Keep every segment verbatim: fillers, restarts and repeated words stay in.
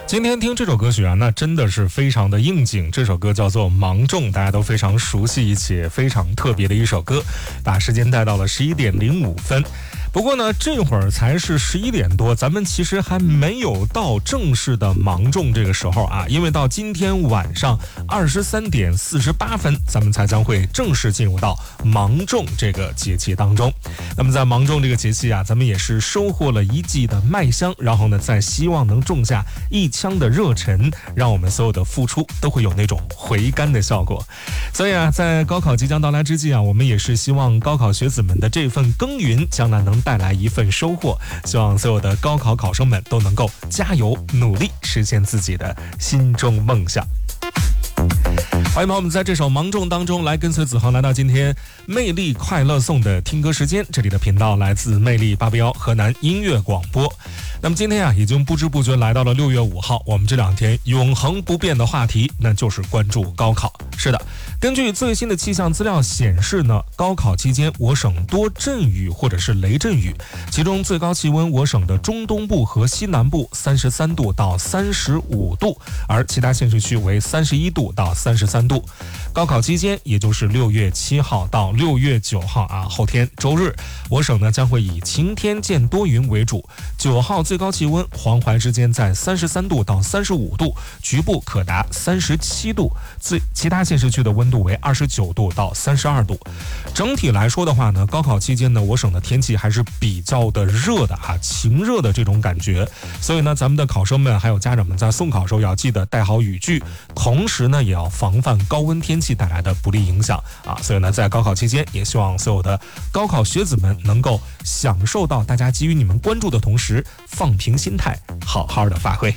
今天听这首歌曲啊，那真的是非常的应景。这首歌叫做《芒种》，大家都非常熟悉且非常特别的一首歌。把时间带到了十一点零五分。不过呢，这会儿才是十一点多，咱们其实还没有到正式的芒种这个时候啊，因为到今天晚上二十三点四十八分，咱们才将会正式进入到芒种这个节气当中。那么在芒种这个节气啊，咱们也是收获了一季的麦香，然后呢，再希望能种下一腔的热忱，让我们所有的付出都会有那种回甘的效果。所以啊，在高考即将到来之际啊，我们也是希望高考学子们的这份耕耘将来能带来一份收获，希望所有的高考考生们都能够加油努力，实现自己的心中梦想。欢迎朋友们在这首《芒种》当中来跟随子恒来到今天魅力快乐颂的听歌时间。这里的频道来自魅力八八幺河南音乐广播。那么今天啊，已经不知不觉来到了六月五号，我们这两天永恒不变的话题，那就是关注高考。是的，根据最新的气象资料显示呢，高考期间我省多阵雨或者是雷阵雨，其中最高气温我省的中东部和西南部三十三度到三十五度，而其他县市区为三十一度到三十三度。高考期间，也就是六月七号到六月九号啊，后天周日，我省呢将会以晴天见多云为主。九号最高气温黄淮之间在三十三度到三十五度，局部可达三十七度，最其他县市区的温度为二十九度到三十二度。整体来说的话呢，高考期间呢，我省的天气还是比较的热的啊，晴热的这种感觉。所以呢，咱们的考生们还有家长们在送考时候要记得带好雨具，同时呢，也要防范高温天气带来的不利影响啊。所以呢，在高考期间，也希望所有的高考学子们能够享受到大家给予你们关注的同时，放平心态，好好的发挥。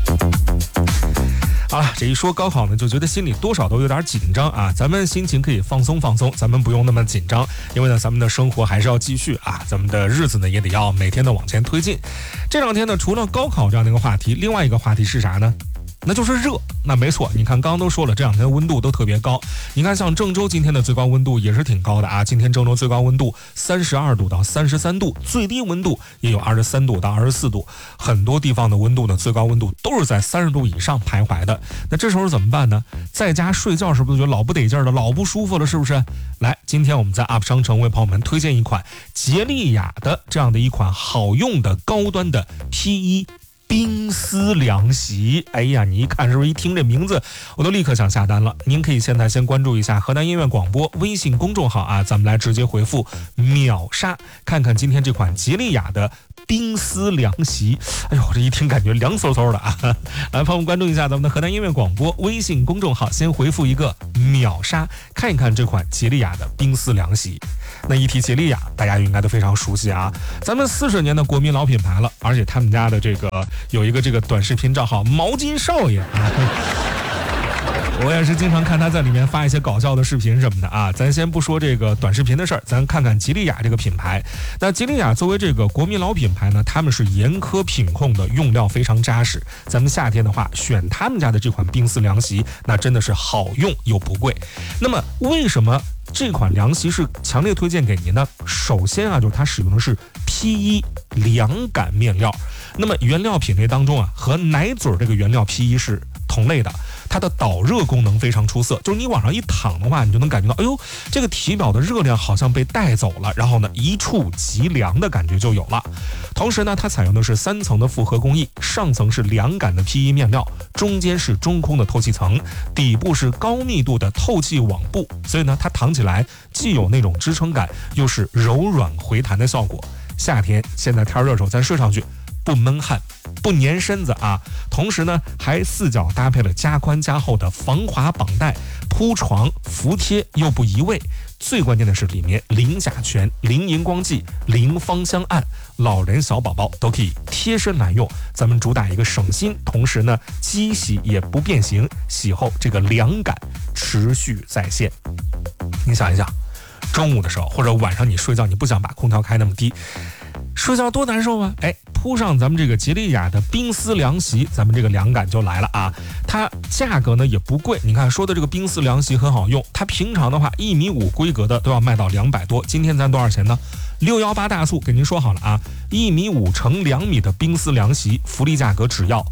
好了，这一说高考呢，就觉得心里多少都有点紧张啊。咱们心情可以放松放松，咱们不用那么紧张，因为呢，咱们的生活还是要继续啊，咱们的日子呢也得要每天的往前推进。这两天呢，除了高考这样的一个话题，另外一个话题是啥呢？那就是热。那没错，你看刚刚都说了，这两天温度都特别高。你看像郑州今天的最高温度也是挺高的啊，今天郑州最高温度三十二度到三十三度，最低温度也有二十三度到二十四度，很多地方的温度呢，最高温度都是在三十度以上徘徊的。那这时候怎么办呢？在家睡觉是不是觉得老不得劲了，老不舒服了，是不是？来，今天我们在 U P 商城为朋友们推荐一款洁丽雅的这样的一款好用的高端的 P 一冰丝凉席。哎呀，你一看是不是一听这名字我都立刻想下单了。您可以现在先关注一下河南音乐广播微信公众号啊，咱们来直接回复秒杀，看看今天这款洁丽雅的冰丝凉席。哎呦，这一听感觉凉飕飕的啊！来，朋友们关注一下咱们的河南音乐广播微信公众号，先回复一个秒杀，看一看这款洁丽雅的冰丝凉席。那一提洁丽雅，大家应该都非常熟悉啊，咱们四十年的国民老品牌了，而且他们家的这个有一个这个短视频账号毛巾少爷啊，我也是经常看他在里面发一些搞笑的视频什么的啊。咱先不说这个短视频的事儿，咱看看洁丽雅这个品牌。那洁丽雅作为这个国民老品牌呢，他们是严苛品控的，用料非常扎实。咱们夏天的话，选他们家的这款冰丝凉席，那真的是好用又不贵。那么为什么这款凉席是强烈推荐给您呢？首先啊，就是它使用的是 P 一 凉感面料。那么原料品类当中啊，和奶嘴这个原料 P 一 是同类的，它的导热功能非常出色，就是你往上一躺的话，你就能感觉到，哎呦，这个体表的热量好像被带走了，然后呢，一触即凉的感觉就有了。同时呢，它采用的是三层的复合工艺，上层是凉感的 P 一 面料，中间是中空的透气层，底部是高密度的透气网布，所以呢，它躺起来既有那种支撑感，又是柔软回弹的效果。夏天现在天热时候，咱睡上去不闷汗，不粘身子啊。同时呢，还四角搭配了加宽加厚的防滑绑带，铺床服帖又不移位。最关键的是里面零甲醛、零荧光剂、零芳香胺，老人小宝宝都可以贴身来用。咱们主打一个省心，同时呢，机洗也不变形，洗后这个凉感持续在线。你想一想，中午的时候或者晚上你睡觉，你不想把空调开那么低，睡觉多难受啊！哎，铺上咱们这个洁丽雅的冰丝凉席，咱们这个凉感就来了啊！它价格呢也不贵，你看说的这个冰丝凉席很好用，它平常的话一米五规格的都要卖到两百多，今天咱多少钱呢？六幺八大促给您说好了啊，一米五乘两米的冰丝凉席，福利价格只要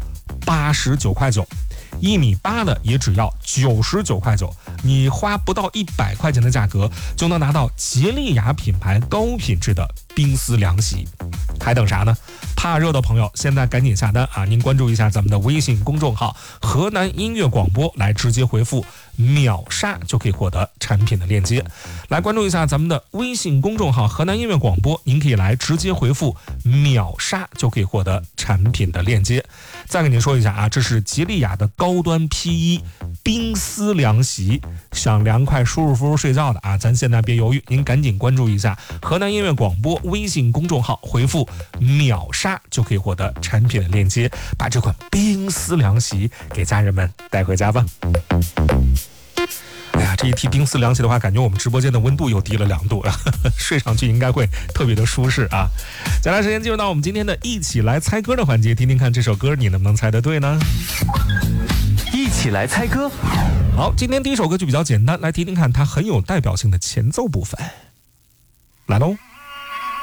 八十九块九，一米八的也只要九十九块九。你花不到一百块钱的价格，就能拿到杰利雅品牌高品质的冰丝凉席，还等啥呢？怕热的朋友，现在赶紧下单啊！您关注一下咱们的微信公众号“河南音乐广播”，来直接回复“秒杀”就可以获得产品的链接。来关注一下咱们的微信公众号“河南音乐广播”，您可以来直接回复“秒杀”就可以获得产品的链接。再跟您说一下啊，这是杰利雅的高端 P 一 冰丝凉席，想凉快舒舒服服睡觉的啊，咱现在别犹豫，您赶紧关注一下河南音乐广播微信公众号，回复“秒杀”就可以获得产品的链接，把这款冰丝凉席给家人们带回家吧。哎呀，这一提冰丝凉席的话，感觉我们直播间的温度又低了两度了，睡上去应该会特别的舒适啊。接下来时间进入到我们今天的一起来猜歌的环节，听听看这首歌你能不能猜得对呢？ 一起来猜歌。 好，今天第一首歌就比较简单，来听听看它很有代表性的前奏部分。来喽。